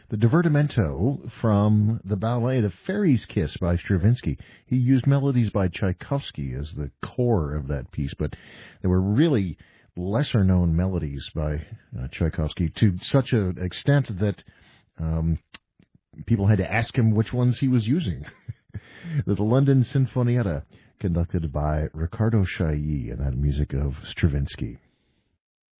the divertimento from the ballet The Fairy's Kiss by Stravinsky. He used melodies by Tchaikovsky as the core of that piece, but there were really lesser-known melodies by Tchaikovsky to such an extent that people had to ask him which ones he was using. The London Sinfonietta, conducted by Riccardo Chailly, and that music of Stravinsky.